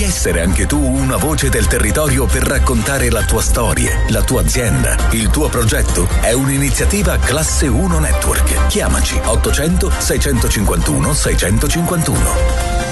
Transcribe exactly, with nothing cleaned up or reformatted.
essere anche tu una voce del territorio per raccontare la tua storia, la tua azienda, il tuo progetto? È un'iniziativa Classe uno Network. Chiamaci ottocento seicentocinquantuno seicentocinquantuno.